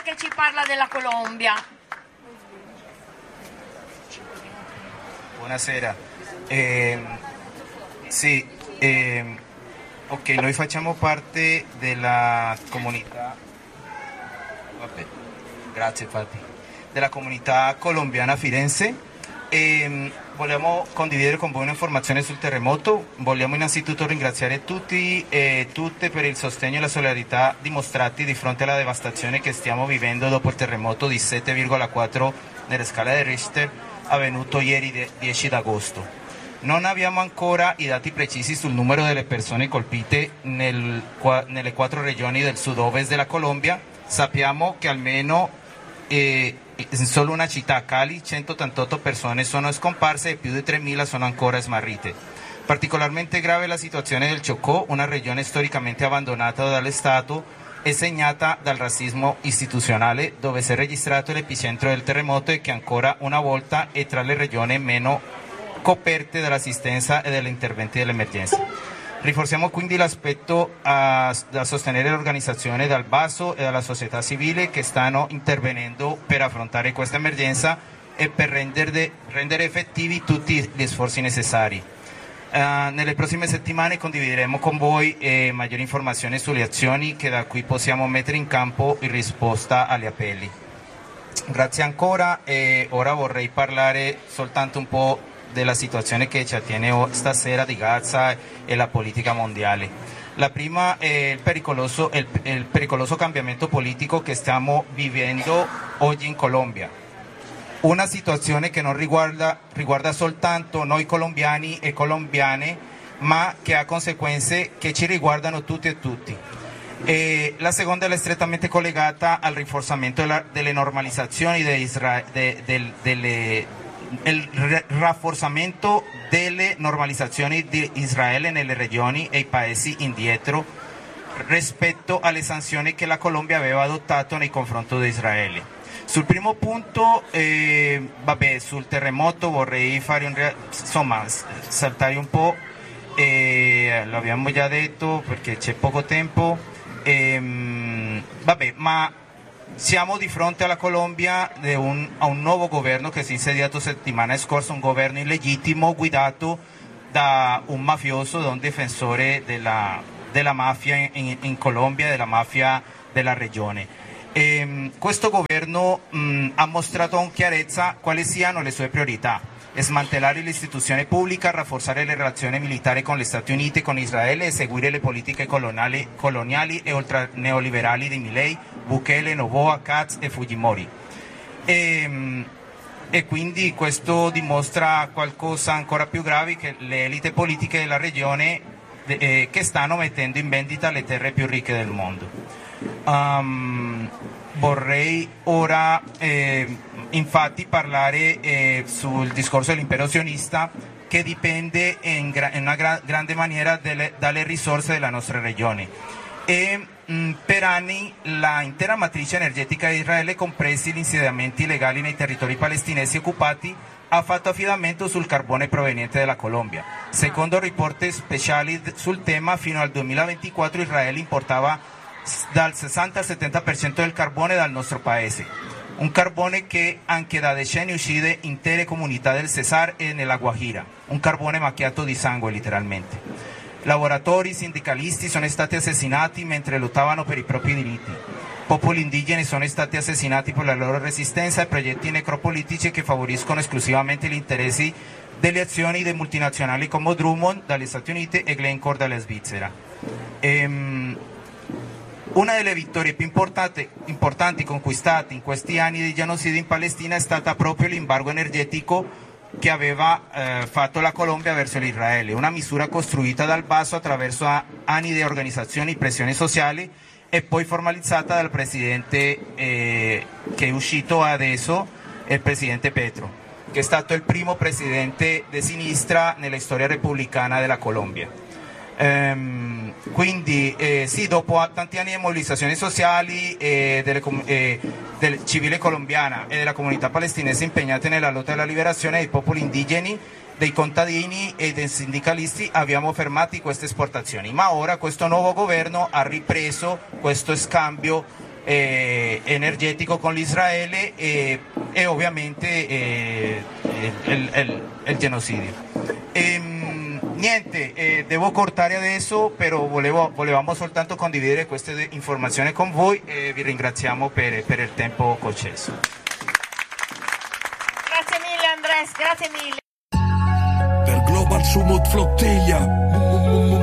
che ci parla della Colombia. Buonasera. Ok, noi facciamo parte della comunità, grazie Fati, della comunità colombiana a Firenze e vogliamo condividere con voi un'informazione sul terremoto. Vogliamo innanzitutto ringraziare tutti e tutte per il sostegno e la solidarietà dimostrati di fronte alla devastazione che stiamo vivendo dopo il terremoto di 7,4 nella scala di Richter avvenuto ieri 10 d'agosto. Non abbiamo ancora i dati precisi sul numero delle persone colpite nelle 4 regioni del sud-ovest della Colombia. Sappiamo che almeno in solo una città, Cali, 188 persone sono scomparse e più di 3.000 sono ancora smarrite. Particolarmente grave la situazione del Chocó, una regione storicamente abbandonata dallo Stato e segnata dal razzismo istituzionale, dove si è registrato l'epicentro del terremoto e che ancora una volta è tra le regioni meno coperte dall'assistenza e degli interventi dell'emergenza. Rinforziamo quindi l'aspetto da sostenere l'organizzazione dal basso e dalla società civile che stanno intervenendo per affrontare questa emergenza e per rendere effettivi tutti gli sforzi necessari. Nelle prossime settimane condivideremo con voi maggiori informazioni sulle azioni che da qui possiamo mettere in campo in risposta agli appelli. Grazie ancora e ora vorrei parlare soltanto un po' della situazione che ci attiene stasera di Gaza e la politica mondiale. La prima è il pericoloso cambiamento politico che stiamo vivendo oggi in Colombia. Una situazione che non riguarda soltanto noi colombiani e colombiane, ma che ha conseguenze che ci riguardano tutti e tutti. E la seconda è strettamente collegata al rinforzamento delle normalizzazioni il rafforzamento delle normalizzazioni di Israele nelle regioni e i paesi indietro rispetto alle sanzioni che la Colombia aveva adottato nei confronti di Israele. Sul primo punto, sul terremoto vorrei fare saltare un po', l'abbiamo già detto perché c'è poco tempo, ma siamo di fronte alla Colombia a un nuovo governo che si è insediato settimana scorsa, un governo illegittimo guidato da un mafioso, da un difensore della mafia in Colombia, della mafia della regione. Questo governo ha mostrato con chiarezza quali siano le sue priorità: smantellare l'istituzione pubblica, rafforzare le relazioni militari con gli Stati Uniti e con Israele e seguire le politiche coloniali e ultraneoliberali di Milei, Bukele, Noboa, Katz e Fujimori. E quindi questo dimostra qualcosa ancora più grave, che le elite politiche della regione che stanno mettendo in vendita le terre più ricche del mondo. Vorrei ora infatti parlare sul discorso dell'impero sionista, che dipende in una grande maniera dalle risorse della nostra regione. Per anni l'intera matrice energetica di Israele, compresi gli insediamenti illegali nei territori palestinesi occupati, ha fatto affidamento sul carbone proveniente dalla Colombia. Secondo riporti speciali sul tema, fino al 2024 Israele importava dal 60 al 70% del carbone dal nostro paese. Un carbone che anche da decenni uccide intere comunità del Cesar e nella Guajira, un carbone macchiato di sangue letteralmente. Lavoratori, sindacalisti sono stati assassinati mentre lottavano per i propri diritti. Popoli indigeni sono stati assassinati per la loro resistenza e progetti necropolitici che favoriscono esclusivamente gli interessi delle azioni dei multinazionali come Drummond dagli Stati Uniti e Glencore dalla Svizzera. Una delle vittorie più importanti conquistate in questi anni di genocidio in Palestina è stata proprio l'embargo energetico che aveva fatto la Colombia verso l'Israele, una misura costruita dal basso attraverso anni di organizzazioni e pressioni sociali e poi formalizzata dal presidente che è uscito adesso, il presidente Petro, che è stato il primo presidente di sinistra nella storia repubblicana della Colombia. Quindi sì, dopo tanti anni di mobilizzazioni sociali del civile colombiana e della comunità palestinese impegnate nella lotta alla liberazione dei popoli indigeni, dei contadini e dei sindicalisti, abbiamo fermato queste esportazioni, ma ora questo nuovo governo ha ripreso questo scambio energetico con l'Israele e ovviamente il genocidio. Niente, devo cortare adesso, però volevamo soltanto condividere queste informazioni con voi e vi ringraziamo per il tempo concesso. Grazie mille Andres, grazie mille. Per Global Sumut Flottiglia